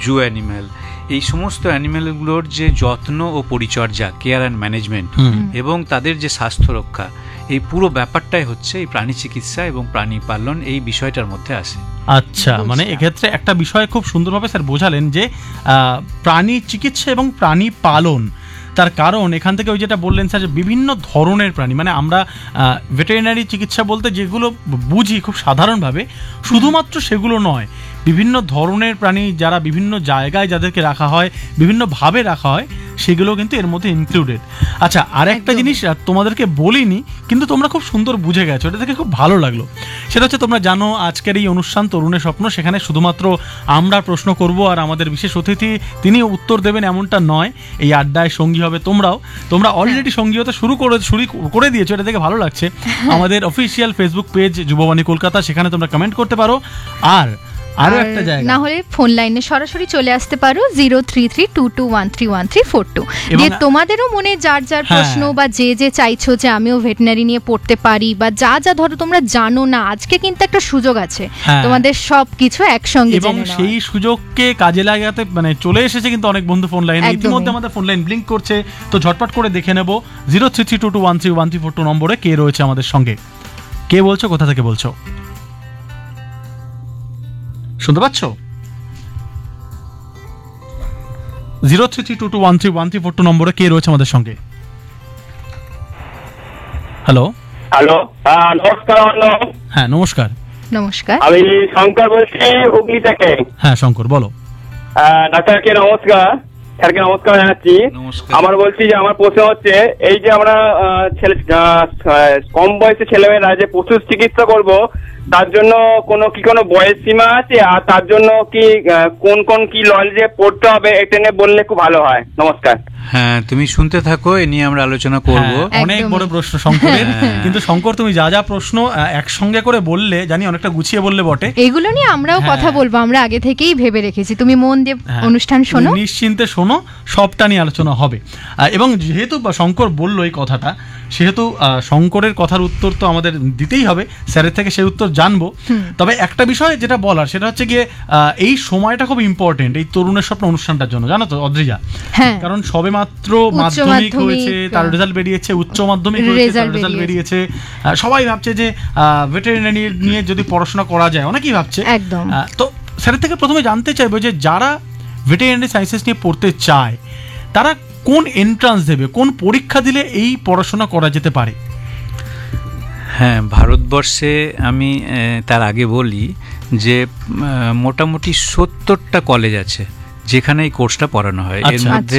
জু animal, এই সমস্ত অ্যানিম্যালগুলোর যে যত্ন ও পরিচর্যা, কেয়ার অ্যান্ড ম্যানেজমেন্ট এবং তাদের যে স্বাস্থ্য রক্ষা, এই পুরো ব্যাপারটাই হচ্ছে এই প্রাণী চিকিৎসা এবং প্রাণী পালন এই বিষয়টার মধ্যে আসে। আচ্ছা, মানে এক্ষেত্রে একটা বিষয় খুব সুন্দরভাবে স্যার বোঝালেন যে প্রাণী চিকিৎসা এবং প্রাণী পালন, তার কারণ এখান থেকে ওই যেটা বললেন স্যার যে বিভিন্ন ধরনের প্রাণী, মানে আমরা ভেটেরিনারি চিকিৎসা বলতে যেগুলো বুঝি খুব সাধারণভাবে শুধুমাত্র সেগুলো নয়, বিভিন্ন ধরনের প্রাণী যারা বিভিন্ন জায়গায় যাদেরকে রাখা হয়, বিভিন্নভাবে রাখা হয়, সেগুলো কিন্তু এর মধ্যে ইনক্লুডেড। আচ্ছা, আর একটা জিনিস তোমাদেরকে বলিনি কিন্তু তোমরা খুব সুন্দর বুঝে গেছো, এটা থেকে খুব ভালো লাগলো। সেটা হচ্ছে তোমরা জানো আজকের এই অনুষ্ঠান তরুণের স্বপ্ন, সেখানে শুধুমাত্র আমরা প্রশ্ন করব আর আমাদের বিশেষ অতিথি তিনি উত্তর দেবেন এমনটা নয়, এই আড্ডায় সঙ্গী হবে তোমরা অলরেডি সঙ্গী হতে শুরু করে দিয়েছো, এটা দেখে ভালো লাগছে। আমাদের অফিসিয়াল ফেসবুক পেজ যুববাণী কলকাতা, সেখানে তোমরা কমেন্ট করতে পারো, আর আরো একটা জায়গা না হলে ফোন লাইনে সরাসরি চলে আসতে পারো 0332213142, যে তোমাদেরও মনে যার যার প্রশ্ন বা যে চাইছো যে আমিও ভেটেরিনারি নিয়ে পড়তে পারি, বা যা ধরো তোমরা জানো না, আজকে কিন্তু একটা সুযোগ আছে তোমাদের সবকিছু একসঙ্গে এবং সেই সুযোগকে কাজে লাগাতে মানে চলে এসেছে কিন্তু অনেক বন্ধু ফোন লাইনে, ইতিমধ্যে আমাদের ফোন লাইন ব্লিঙ্ক করছে, তো ঝটপট করে দেখে নেব 0332213142 নম্বরে কে রয়েছে আমাদের সঙ্গে। কে বলছো, কোথা থেকে বলছো, শুনতে পাচ্ছ? 0332213142 নম্বরে কে রয়েছে আমাদের সঙ্গে? হ্যালো হ্যালো, নমস্কার। হ্যাঁ নমস্কার। নমস্কার, আমি শঙ্কর বলছি হুগলি থেকে। হ্যাঁ শঙ্কর বলো। ডাক্তারকে নমস্কার, স্যারকে নমস্কার জানাচ্ছি। আমার বলছি যে আমার প্রশ্ন হচ্ছে এই যে আমরা কম বয়সী ছেলেমেয়েরা যে পশু চিকিৎসা করব, তার জন্য কোনো বয়স সীমা আছে, আর তার জন্য কি কোন কি নলেজে পড়তে হবে, এটা নিয়ে বললে খুব ভালো হয়। নমস্কার। হ্যাঁ, তুমি শুনতে থাকো, এ নিয়ে আমরা আলোচনা করব। অনেক বড় প্রশ্ন শঙ্করের, কিন্তু শঙ্কর তুমি যা প্রশ্ন একসঙ্গে করে বললে, জানি অনেকটা গুছিয়ে বললে বটে, এগুলো নিয়ে আমরাও কথা বলবো, আমরা আগে থেকেই ভেবে রেখেছি, তুমি মন দিয়ে অনুষ্ঠান শোনো, নিশ্চিন্তে শোনো, সবটা নিয়ে আলোচনা হবে। এবং যেহেতু শঙ্কর বললো এই কথাটা, সেহেতু শঙ্করের কথার উত্তর তো আমাদের দিতেই হবে, স্যারের থেকে সেই উত্তর জানবো। তবে একটা বিষয় যেটা বলার, সেটা হচ্ছে গিয়ে এই সময়টা খুব ইম্পর্টেন্ট এই তরুণের স্বপ্ন অনুষ্ঠানটার জন্য, জানো তো অদ্রিজা, কারণ সবে মাত্র মাধ্যমিক হয়েছে, তার রেজাল্ট বেরিয়েছে, উচ্চ মাধ্যমিক হয়েছে, তার রেজাল্ট বেরিয়েছে, সবাই ভাবছে যে ভেটেরিনারি নিয়ে যদি পড়াশোনা করা যায়, অনেকেই ভাবছে। তো স্যারের থেকে প্রথমে জানতে চাইবো যে যারা ভেটেরিনারি সায়েন্সেস নিয়ে পড়তে চায়, তারা কোন এন্ট্রান্স দেবে, কোন পরীক্ষা দিলে এই পড়াশোনা করা যেতে পারে? হ্যাঁ, ভারতবর্ষে আমি তার আগে বলি যে মোটামুটি 70টা কলেজ আছে যেখানে এই কোর্সটা পড়ানো হয়। এর মধ্যে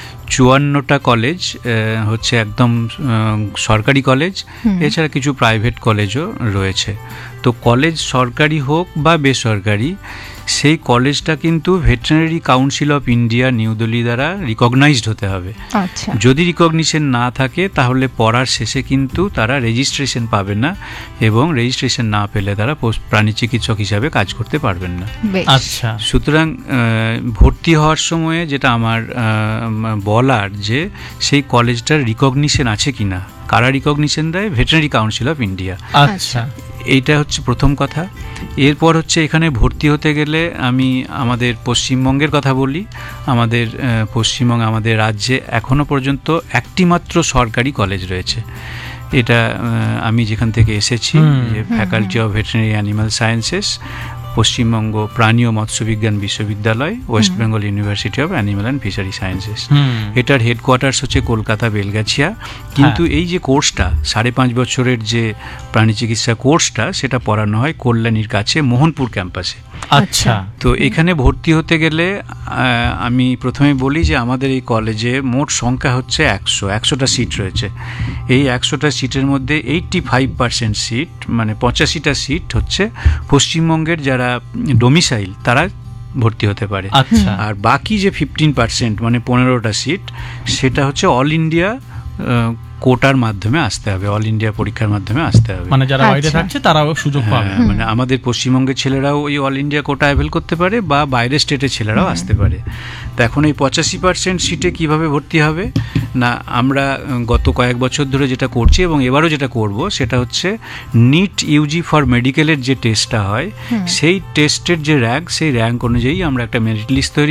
54টা কলেজ হচ্ছে একদম সরকারি কলেজ, এছাড়া কিছু প্রাইভেট কলেজও রয়েছে। তো কলেজ সরকারি হোক বা বেসরকারি, সেই কলেজটা কিন্তু veterinary council of India new Delhi দ্বারা রিকগনাইজড হতে হবে। যদি রিকগনিশন না থাকে তাহলে পড়ার শেষে কিন্তু তারা রেজিস্ট্রেশন পাবে না, এবং রেজিস্ট্রেশন না পেলে তারা প্রাণী চিকিৎসক হিসাবে কাজ করতে পারবেন না। আচ্ছা, সুতরাং ভর্তি হওয়ার সময়ে যেটা আমার বলার, যে সেই কলেজটার রিকগনিশন আছে কিনা, কারা রিকগনিশন দেয়? Veterinary council of India. আচ্ছা, এইটা হচ্ছে প্রথম কথা। এরপর হচ্ছে এখানে ভর্তি হতে গেলে আমি আমাদের পশ্চিমবঙ্গের কথা বলি। আমাদের পশ্চিমবঙ্গে, আমাদের রাজ্যে এখনো পর্যন্ত একটি মাত্র সরকারি কলেজ রয়েছে। এটা আমি যেখান থেকে এসেছি, যে faculty of veterinary animal sciences, Paschimbanga প্রাণী ও মৎস্যবিজ্ঞান বিশ্ববিদ্যালয়, West Bengal university of animal and fishery sciences. এটার হেডকোয়ার্টার্স হচ্ছে কলকাতা বেলগাছিয়া। কিন্তু এই যে কোর্সটা 5.5 বছরের যে প্রাণী চিকিৎসা কোর্সটা, সেটা পড়ানো হয় কল্যাণীর কাছে মোহনপুর ক্যাম্পাসে। আচ্ছা, তো এখানে ভর্তি হতে গেলে আমি প্রথমে বলি যে আমাদের এই কলেজে মোট সংখ্যা হচ্ছে 100টা সিট রয়েছে। এই 100টা সিটের মধ্যে 85% সিট, মানে 85টা সিট হচ্ছে পশ্চিমবঙ্গের যারা ডোমিসাইল তারা ভর্তি হতে পারে। আর বাকি যে 15% মানে 15টা সিট, সেটা হচ্ছে অল ইন্ডিয়া কোটার মাধ্যমে আসতে হবে, অল ইন্ডিয়া পরীক্ষার মাধ্যমে আসতে হবে। মানে যারা বাইরে থাকছে তারাও সুযোগ পাবে। মানে আমাদের পশ্চিমবঙ্গের ছেলেরাও ওই অল ইন্ডিয়া কোটা অ্যাভেল করতে পারে, বা বাইরের স্টেটের ছেলেরাও আসতে পারে। তো এখন এই 85% সিটে কিভাবে ভর্তি হবে না, আমরা গত কয়েক বছর ধরে যেটা করছি এবং এবারও যেটা করব, সেটা হচ্ছে নিট ইউজি ফর মেডিকেলের যে টেস্টটা হয়, সেই টেস্টের যে র্যাঙ্ক, সেই র্যাঙ্ক অনুযায়ী আমরা একটা মেরিট লিস্ট তৈরি